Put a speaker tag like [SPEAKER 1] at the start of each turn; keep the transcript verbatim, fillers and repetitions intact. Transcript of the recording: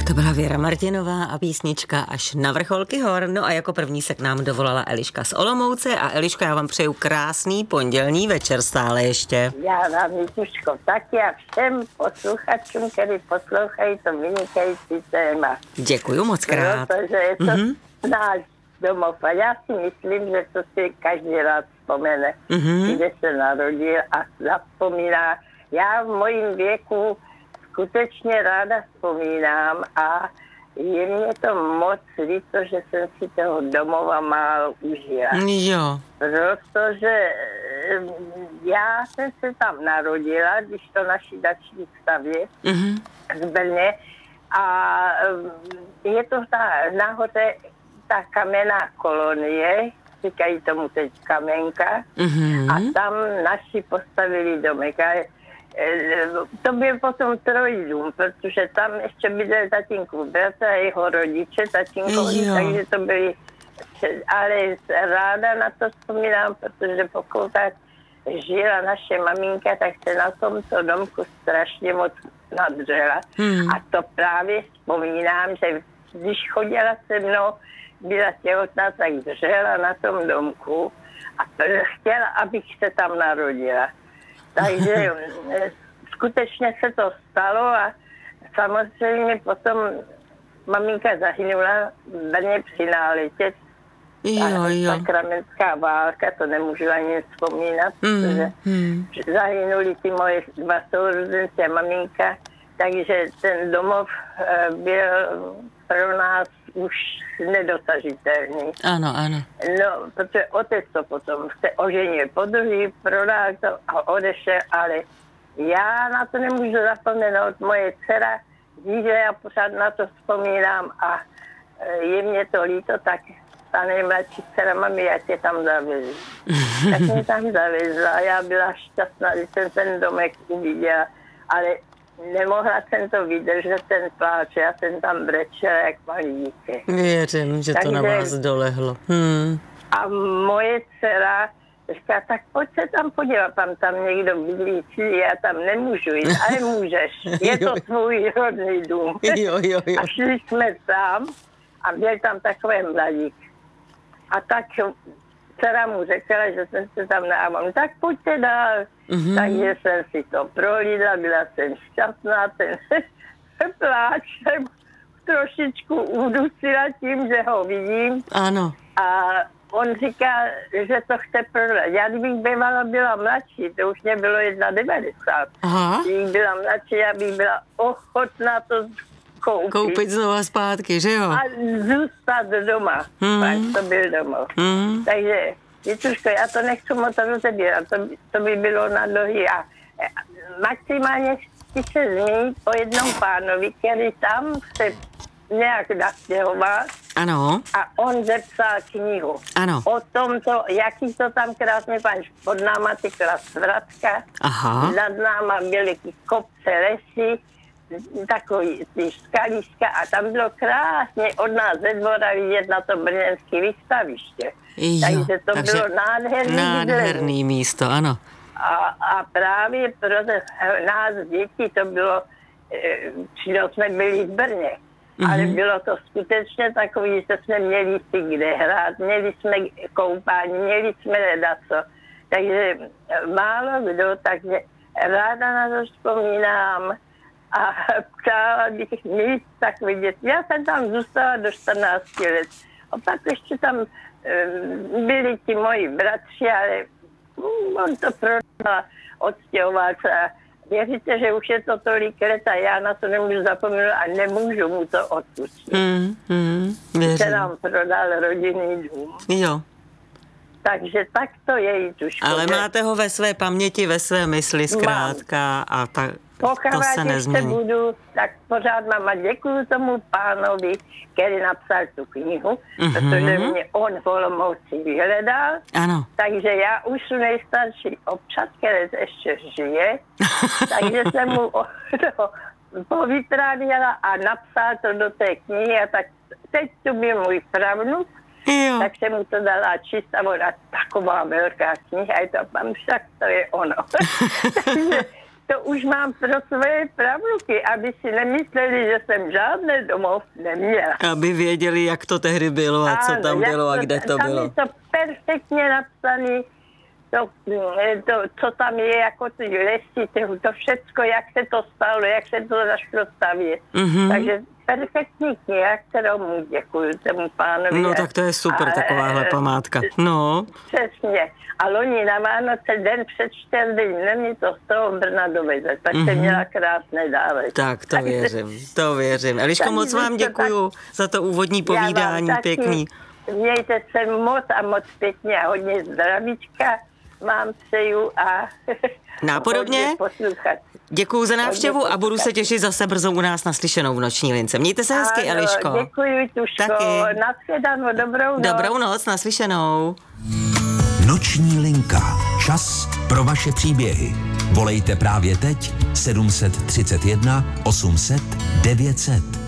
[SPEAKER 1] To byla Věra Martinová a písnička Až na vrcholky hor. No a jako první se k nám dovolala Eliška z Olomouce. A Eliško, já vám přeju krásný pondělní večer stále ještě.
[SPEAKER 2] Já vám, Vítuško, taky a všem posluchačům, kteří poslouchají to vynikající téma.
[SPEAKER 1] Děkuju moc krát.
[SPEAKER 2] Protože je to
[SPEAKER 1] mm-hmm.
[SPEAKER 2] náš domov a já si myslím, že to si každý rád vzpomene, mm-hmm. kde se narodil a zapomíná. Já v mojím věku skutečně ráda vzpomínám a je mě to moc líto, že jsem si toho domova málo užila.
[SPEAKER 1] Jo.
[SPEAKER 2] Protože já jsem se tam narodila, když to naši dační stavě mm-hmm. z Brně a je to ta, nahoře ta kamenná kolonie, říkají tomu teď Kamenka, mm-hmm. a tam naši postavili domek. A to byl potom trojdům, protože tam ještě bydlel tatínkův bratr a jeho rodiče, tatínkovi, takže to byly, ale ráda na to vzpomínám, protože pokud tak žila naše maminka, tak se na tomto domku strašně moc nadřela. Hmm. A to právě vzpomínám, že když chodila se mnou, byla těhotná, tak dřela na tom domku a chtěla, abych se tam narodila. Takže skutečně se to stalo a samozřejmě potom maminka zahynula v Brně při náletě.
[SPEAKER 1] Jo, jo.
[SPEAKER 2] Sakramentská válka, to nemůžu ani vzpomínat,
[SPEAKER 1] mm,
[SPEAKER 2] protože mm. zahynuli ty moje dva sourozenci a maminka, takže ten domov byl pro nás už nedosažitelný.
[SPEAKER 1] Ano, ano.
[SPEAKER 2] No, protože otec to potom se oženil podruhý, prodal to a odešel, ale já na to nemůžu zapomenout. Moje dcera ví, že já pořád na to vzpomínám a je mě to líto, tak ta nejmladší dcera, mami, já tě tam zavezla. Tak mě tam zavezla a já byla šťastná, když jsem ten domek uviděla, ale nemohla jsem to vydržet, ten pláč, já jsem tam brečela jak malý dítě.
[SPEAKER 1] Věřím, že Takže, to na vás dolehlo. Hmm.
[SPEAKER 2] A moje dcera říká, tak pojď se tam podívat, tam tam někdo bydlí, já tam nemůžu jít, ale můžeš, je to tvůj rodný dům.
[SPEAKER 1] Jo, jo, jo.
[SPEAKER 2] A šli jsme tam a byl tam takový mladík. A tak dcera mu řekla, že jsem se tam nával, tak pojďte dál. Mm-hmm. Takže jsem si to prohlídla, byla jsem šťastná, ten pláč jsem trošičku udusila tím, že ho vidím.
[SPEAKER 1] Ano.
[SPEAKER 2] A on říká, že to chce prodat. Já kdybych bývala byla mladší, to už mě bylo devadesát jedna. Kdybych byla mladší, já bych byla ochotná to koupit.
[SPEAKER 1] Koupit znova zpátky, že jo?
[SPEAKER 2] A zůstat doma. Mm. Pak to byl domov. Mm. Takže Vítuško, já to nechci moc rozebírat, to, to by bylo na dlouhý. A maximálně chci se zmínit o jednom pánovi, který tam se nějak nastěhoval.
[SPEAKER 1] Ano.
[SPEAKER 2] A on zepsal knihu.
[SPEAKER 1] Ano.
[SPEAKER 2] O tomto, jaký to tam krásně pan, pod náma tykla svratka.
[SPEAKER 1] Aha.
[SPEAKER 2] Nad náma byly kopce, lesy, takový ty skaliska a tam bylo krásně od nás ze dvora vidět na to brněnské výstaviště.
[SPEAKER 1] Jo,
[SPEAKER 2] takže to takže bylo nádherný
[SPEAKER 1] nádherný místo, ano.
[SPEAKER 2] A, a právě pro nás děti to bylo, přitom jsme byli v Brně, mm-hmm. ale bylo to skutečně takový, že jsme měli si kde hrát, měli jsme koupání, měli jsme ledaco. Takže málo kdo, takže ráda na to vzpomínám a přála bych mít tak vidět. Já jsem tam zůstala do čtrnácti let. A pak ještě tam byli ti moji bratři, ale on to prodal, odstěhoval se. Věříte, že už je to tolik let a já na to nemůžu zapomenout a nemůžu mu to odpustit.
[SPEAKER 1] Mm, mm,
[SPEAKER 2] se nám prodal rodinný dům.
[SPEAKER 1] Jo.
[SPEAKER 2] Takže tak to je, Jituško.
[SPEAKER 1] Ale máte ho ve své paměti, ve své mysli zkrátka a tak.
[SPEAKER 2] Pokud ještě budu, tak pořád mám a děkuju tomu pánovi, který napsal tu knihu, mm-hmm. protože mě on v Olomouci vyhledal.
[SPEAKER 1] Ano.
[SPEAKER 2] Takže já už jsem nejstarší občas, který ještě žije, takže jsem mu to povyprávěla a napsal to do té knihy a tak teď tu byl můj pravnuk,
[SPEAKER 1] jo.
[SPEAKER 2] tak jsem mu to dala číst a ona taková velká kniha, a to tam však to je ono. Takže to už mám pro svoje pravnuky, aby si nemysleli, že jsem žádné domov neměla.
[SPEAKER 1] Aby věděli, jak to tehdy bylo a co tam
[SPEAKER 2] ano,
[SPEAKER 1] bylo a
[SPEAKER 2] to,
[SPEAKER 1] kde to
[SPEAKER 2] tam
[SPEAKER 1] bylo.
[SPEAKER 2] je to perfektně napsané, to, to, co tam je, jako ty lesy, to, to všecko, jak se to stalo, jak se to zašlo stavět. Mm-hmm. Takže perfektní kniha, kterou mu děkuju tomu pánovi.
[SPEAKER 1] No tak to je super, a, takováhle památka. No.
[SPEAKER 2] Přesně. A loni na Vánoce, den před čtyřmi dny, to z toho Brna doveze. Tak mm-hmm. jsem měla krásné dárek.
[SPEAKER 1] Tak to věřím, to věřím. Eliško, moc vám děkuju tak, za to úvodní povídání, pěkný.
[SPEAKER 2] Mějte se moc a moc pěkně a hodně zdravíčka vám přeju a
[SPEAKER 1] nápodobně. Děkuju za návštěvu a budu se těšit zase brzo u nás naslyšenou v Noční lince. Mějte se hezky, ano, Eliško.
[SPEAKER 2] Děkuji, Tuško.
[SPEAKER 1] Taky.
[SPEAKER 2] Nashledanou, dobrou noc.
[SPEAKER 1] Dobrou noc, naslyšenou.
[SPEAKER 3] Noční linka. Čas pro vaše příběhy. Volejte právě teď sedm set třicet jedna osm set devět set.